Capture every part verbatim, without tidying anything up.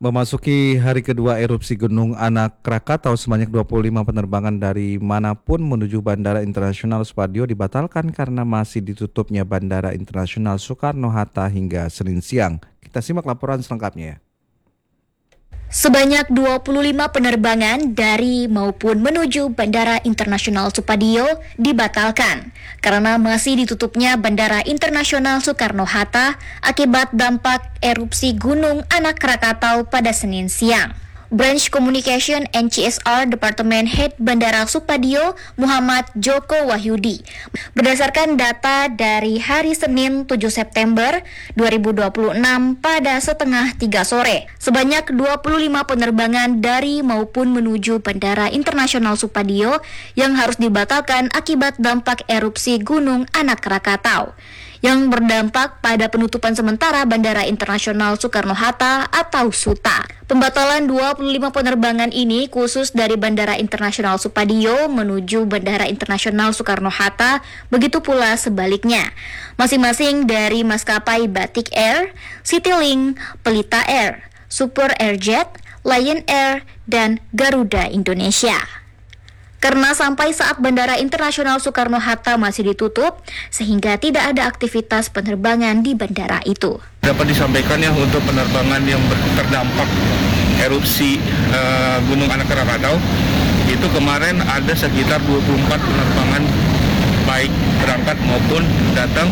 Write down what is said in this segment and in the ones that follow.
Memasuki hari kedua erupsi Gunung Anak Krakatau, sebanyak dua puluh lima penerbangan dari manapun menuju Bandara Internasional Supadio dibatalkan karena masih ditutupnya Bandara Internasional Soekarno-Hatta hingga Senin siang. Kita simak laporan selengkapnya. Sebanyak dua puluh lima penerbangan dari maupun menuju Bandara Internasional Supadio dibatalkan karena masih ditutupnya Bandara Internasional Soekarno-Hatta akibat dampak erupsi Gunung Anak Krakatau pada Senin siang. Branch Communication and C S R Departemen Head Bandara Supadio Muhammad Joko Wahyudi. Berdasarkan data dari hari Senin tujuh September dua ribu dua puluh enam pada setengah tiga sore, sebanyak dua puluh lima penerbangan dari maupun menuju Bandara Internasional Supadio yang harus dibatalkan akibat dampak erupsi Gunung Anak Krakatau yang berdampak pada penutupan sementara Bandara Internasional Soekarno-Hatta atau SUTA. Pembatalan dua puluh lima penerbangan ini khusus dari Bandara Internasional Supadio menuju Bandara Internasional Soekarno-Hatta, begitu pula sebaliknya. Masing-masing dari maskapai Batik Air, Citylink, Pelita Air, Super Airjet, Lion Air, dan Garuda Indonesia. Karena sampai saat Bandara Internasional Soekarno-Hatta masih ditutup, sehingga tidak ada aktivitas penerbangan di bandara itu. Dapat disampaikan ya untuk penerbangan yang terdampak erupsi uh, Gunung Anak Krakatau, itu kemarin ada sekitar dua puluh empat penerbangan baik berangkat maupun datang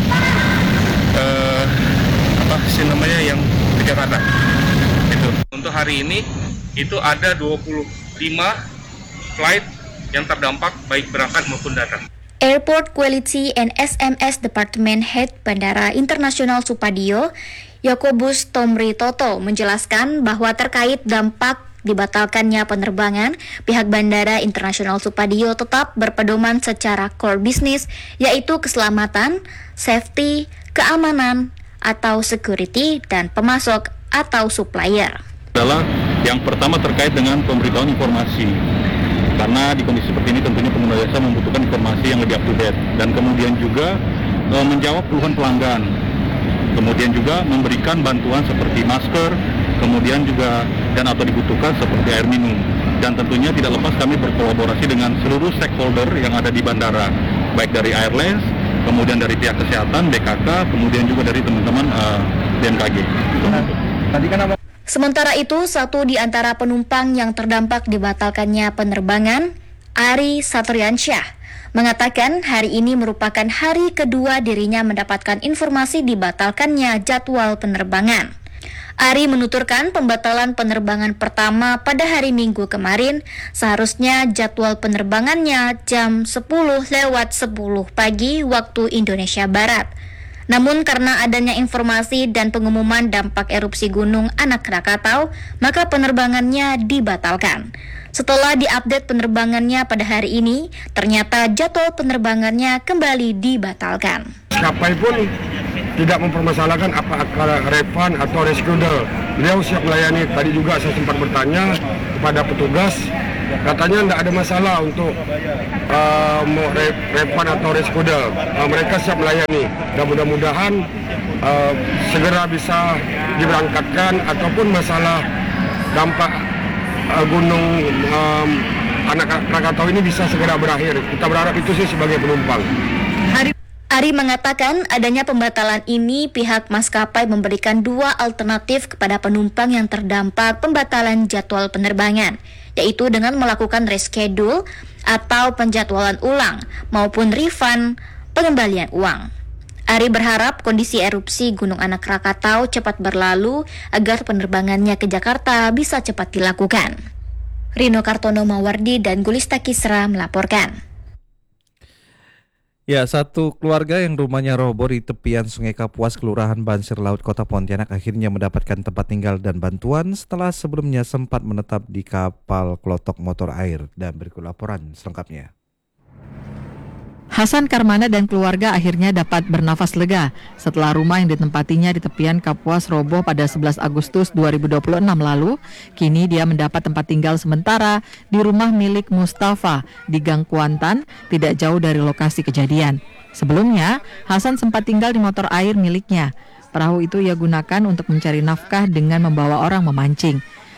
uh, apa sih namanya yang ke Jakarta. Itu. Untuk hari ini itu ada dua puluh lima flight yang terdampak baik berangkat maupun datang. Airport Quality and S M S Department Head Bandara Internasional Supadio, Yakobus Tomri Toto menjelaskan bahwa terkait dampak dibatalkannya penerbangan, pihak Bandara Internasional Supadio tetap berpedoman secara core business, yaitu keselamatan, safety, keamanan, atau security, dan pemasok atau supplier. Adalah yang pertama terkait dengan pemberitahuan informasi. Karena di kondisi seperti ini tentunya pengguna jasa membutuhkan informasi yang lebih up to date, dan kemudian juga e, menjawab keluhan pelanggan, kemudian juga memberikan bantuan seperti masker, kemudian juga dan atau dibutuhkan seperti air minum, dan tentunya tidak lepas kami berkolaborasi dengan seluruh stakeholder yang ada di bandara, baik dari airlines, kemudian dari pihak kesehatan, B K K, kemudian juga dari teman-teman e, B M K G. Tadi kan apa? Sementara itu, satu di antara penumpang yang terdampak dibatalkannya penerbangan, Ari Satriansyah, mengatakan hari ini merupakan hari kedua dirinya mendapatkan informasi dibatalkannya jadwal penerbangan. Ari menuturkan pembatalan penerbangan pertama pada hari Minggu kemarin, seharusnya jadwal penerbangannya jam sepuluh lewat sepuluh pagi waktu Indonesia Barat. Namun karena adanya informasi dan pengumuman dampak erupsi Gunung Anak Krakatau, maka penerbangannya dibatalkan. Setelah diupdate penerbangannya pada hari ini, ternyata jadwal penerbangannya kembali dibatalkan. Maskapai pun tidak mempermasalahkan apakah refund atau reschedule. Beliau siap melayani. Tadi juga saya sempat bertanya kepada petugas, katanya tidak ada masalah untuk uh, refund atau reschedule. Uh, mereka siap melayani. Dan mudah-mudahan uh, segera bisa diberangkatkan ataupun masalah dampak uh, gunung um, Anak Krakatau ini bisa segera berakhir. Kita berharap itu sih sebagai penumpang. Ari mengatakan adanya pembatalan ini pihak maskapai memberikan dua alternatif kepada penumpang yang terdampak pembatalan jadwal penerbangan, yaitu dengan melakukan reschedule atau penjadwalan ulang maupun refund pengembalian uang. Ari berharap kondisi erupsi Gunung Anak Krakatau cepat berlalu agar penerbangannya ke Jakarta bisa cepat dilakukan. Rino Kartono Mawardi dan Gulista Kisra melaporkan. Ya, satu keluarga yang rumahnya roboh di tepian Sungai Kapuas, Kelurahan Bansir Laut, Kota Pontianak akhirnya mendapatkan tempat tinggal dan bantuan setelah sebelumnya sempat menetap di kapal klotok motor air. Dan berikut laporan selengkapnya. Hasan Karmana dan keluarga akhirnya dapat bernafas lega setelah rumah yang ditempatinya di tepian Kapuas roboh pada sebelas Agustus dua ribu dua puluh enam lalu. Kini dia mendapat tempat tinggal sementara di rumah milik Mustafa di Gang Kuantan, tidak jauh dari lokasi kejadian. Sebelumnya, Hasan sempat tinggal di motor air miliknya. Perahu itu ia gunakan untuk mencari nafkah dengan membawa orang memancing.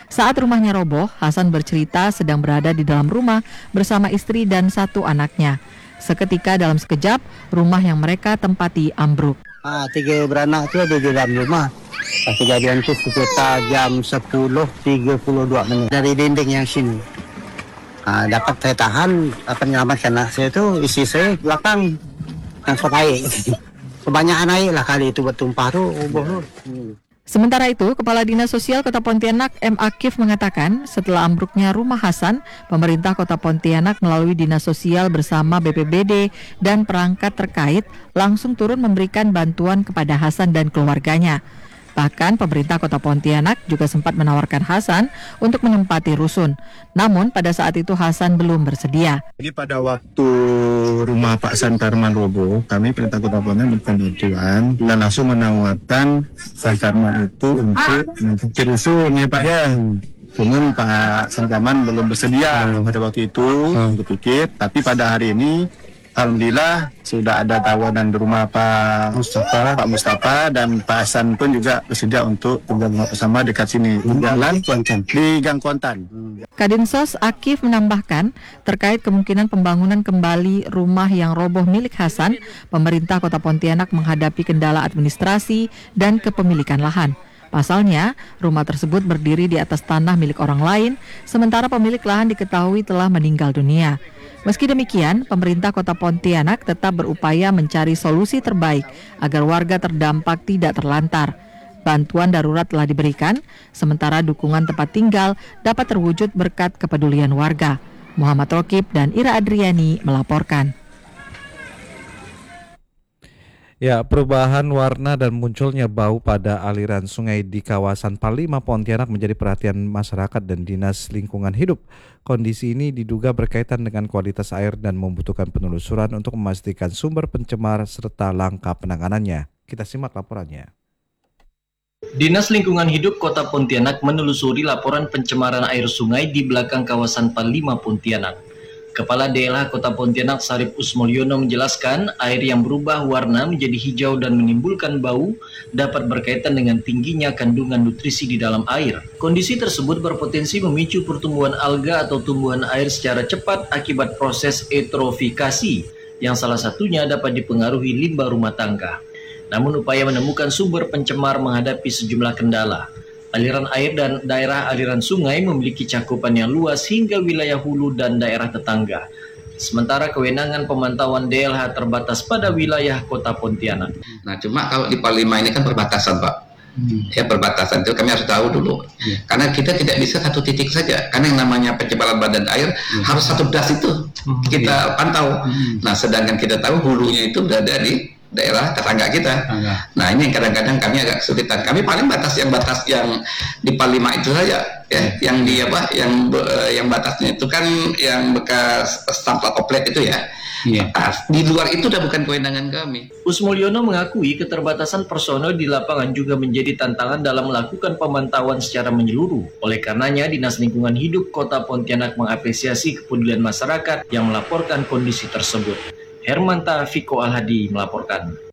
Saat rumahnya roboh, Hasan bercerita sedang berada di dalam rumah bersama istri dan satu anaknya. Seketika dalam sekejap, rumah yang mereka tempati ambruk. Ah, tiga beranak tu ada di dalam rumah. Pas kejadian tu sekitar jam sepuluh tiga puluh dua menit dari dinding yang sini. Ah, dapat saya tahan, dapat menyelamatkan anak saya tu, isteri saya belakang langsung air. Kebanyakan air lah kali itu bertumpah tu. Hmm. Sementara itu, Kepala Dinas Sosial Kota Pontianak M. Akif mengatakan setelah ambruknya rumah Hasan, pemerintah Kota Pontianak melalui Dinas Sosial bersama B P B D dan perangkat terkait langsung turun memberikan bantuan kepada Hasan dan keluarganya. Bahkan pemerintah Kota Pontianak juga sempat menawarkan Hasan untuk menempati rusun. Namun pada saat itu Hasan belum bersedia. Jadi pada waktu rumah Pak Santarman roboh, kami perintah Kota Pontianak berkebutuhan dan langsung menawarkan Santarman itu untuk menempati rusun ya Pak ya. Cuman Pak Santarman belum bersedia pada waktu itu, hmm. berpikir. Tapi pada hari ini alhamdulillah sudah ada tawaran di rumah Pak Mustafa, Pak Mustafa dan Pak Hasan pun juga bersedia untuk tinggal bersama dekat sini di Jalan Kuantan, di Gang Kuantan. Kadinsos Akif menambahkan terkait kemungkinan pembangunan kembali rumah yang roboh milik Hasan, pemerintah Kota Pontianak menghadapi kendala administrasi dan kepemilikan lahan. Pasalnya, rumah tersebut berdiri di atas tanah milik orang lain, sementara pemilik lahan diketahui telah meninggal dunia. Meski demikian, pemerintah Kota Pontianak tetap berupaya mencari solusi terbaik agar warga terdampak tidak terlantar. Bantuan darurat telah diberikan, sementara dukungan tempat tinggal dapat terwujud berkat kepedulian warga. Muhammad Rokib dan Ira Adriani melaporkan. Ya, perubahan warna dan munculnya bau pada aliran sungai di kawasan Palima Pontianak menjadi perhatian masyarakat dan Dinas Lingkungan Hidup. Kondisi ini diduga berkaitan dengan kualitas air dan membutuhkan penelusuran untuk memastikan sumber pencemar serta langkah penanganannya. Kita simak laporannya. Dinas Lingkungan Hidup Kota Pontianak menelusuri laporan pencemaran air sungai di belakang kawasan Palima Pontianak. Kepala D L H Kota Pontianak Sarip Usmolyono menjelaskan air yang berubah warna menjadi hijau dan menimbulkan bau dapat berkaitan dengan tingginya kandungan nutrisi di dalam air. Kondisi tersebut berpotensi memicu pertumbuhan alga atau tumbuhan air secara cepat akibat proses eutrofikasi yang salah satunya dapat dipengaruhi limbah rumah tangga. Namun upaya menemukan sumber pencemar menghadapi sejumlah kendala. Aliran air dan daerah aliran sungai memiliki cakupan yang luas hingga wilayah hulu dan daerah tetangga. Sementara kewenangan pemantauan D L H terbatas pada wilayah Kota Pontianak. Nah, cuma kalau di Palima ini kan perbatasan, Pak. Hmm. Ya, perbatasan itu kami harus tahu dulu. Hmm. Karena kita tidak bisa satu titik saja. Karena yang namanya pencemaran badan air hmm. harus satu das itu hmm. kita pantau. Hmm. Nah, sedangkan kita tahu hulunya itu berada di daerah tetangga kita. Tetangga. Nah, ini yang kadang-kadang kami agak kesulitan. Kami paling batas yang batas yang di Palima itu saja, ya, hmm. yang di apa, yang yang batasnya itu kan yang bekas sampah oplet itu ya. Yeah. Nah, di luar itu udah bukan kewenangan kami. Usmolyono mengakui keterbatasan personel di lapangan juga menjadi tantangan dalam melakukan pemantauan secara menyeluruh. Oleh karenanya, Dinas Lingkungan Hidup Kota Pontianak mengapresiasi kepedulian masyarakat yang melaporkan kondisi tersebut. Hermanta Fiko Al-Hadi melaporkan.